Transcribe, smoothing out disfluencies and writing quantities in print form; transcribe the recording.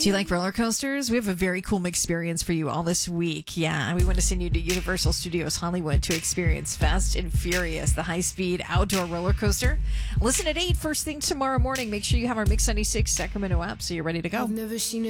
Do you like roller coasters? We have a very cool experience for you all this week. Yeah, we want to send you to Universal Studios Hollywood to experience Fast and Furious, the high-speed outdoor roller coaster. Listen at 8 first thing tomorrow morning. Make sure you have our Mix 96 Sacramento app so you're ready to go. I've never seen